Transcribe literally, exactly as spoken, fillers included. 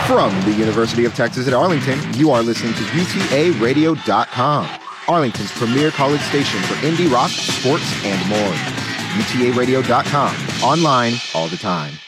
From the University of Texas at Arlington, you are listening to U T A radio dot com, Arlington's premier college station for indie rock, sports, and more. U T A radio dot com, online all the time.